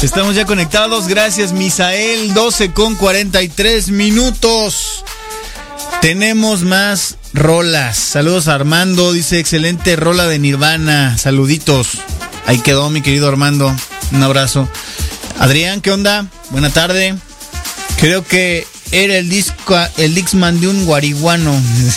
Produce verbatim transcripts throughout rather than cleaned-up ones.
Estamos ya conectados, gracias Misael, doce con cuarenta y tres minutos. Tenemos más rolas. Saludos a Armando, dice excelente rola de Nirvana. Saluditos. Ahí quedó mi querido Armando. Un abrazo. Adrián, ¿qué onda? Buena tarde. Creo que era el disco, el Dixman de un guariguano.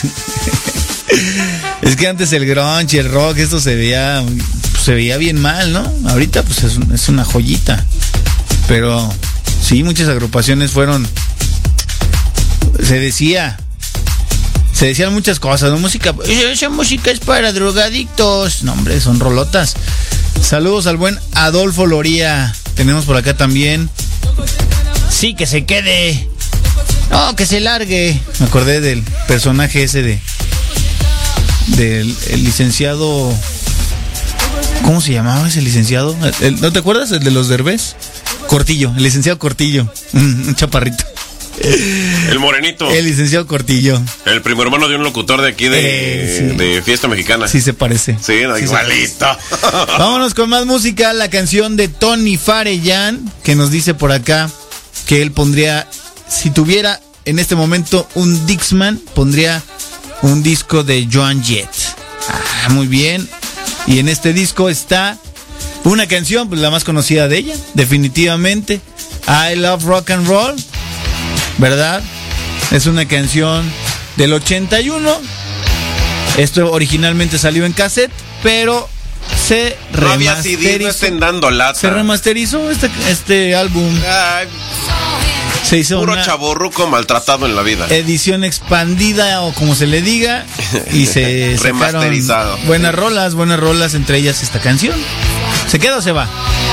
Es que antes el grunge, el rock, esto se veía, se veía bien mal, ¿no? Ahorita pues es, es una joyita. Pero sí, muchas agrupaciones fueron, se decía, se decían muchas cosas, ¿no? Música, esa música es para drogadictos. No, hombre, son rolotas. Saludos al buen Adolfo Loría. Tenemos por acá también. Sí, que se quede. No, que se largue. Me acordé del personaje ese de del el licenciado. ¿Cómo se llamaba ese licenciado? El, ¿No te acuerdas? El de los Derbez. Cortillo, el licenciado Cortillo. Un chaparrito. El morenito. El licenciado Cortillo. El primo hermano de un locutor de aquí de, eh, sí. de Fiesta Mexicana. Sí se parece. Sí, no, sí igualito. Vámonos con más música. La canción de Tony Farellán, que nos dice por acá que él pondría, si tuviera en este momento un Dixman, pondría un disco de Joan Jett. Ah, muy bien. Y en este disco está una canción, pues la más conocida de ella, definitivamente, I Love Rock and Roll, ¿verdad? Es una canción del ochenta y uno. Esto originalmente salió en cassette, pero se no había remasterizó. C D, no estén dando lata. Se remasterizó este, este álbum. Ay, se hizo puro una chavorruco maltratado en la vida. Edición expandida o como se le diga. Y se remasterizado. Buenas rolas, buenas rolas, entre ellas esta canción. ¿Se queda o se va?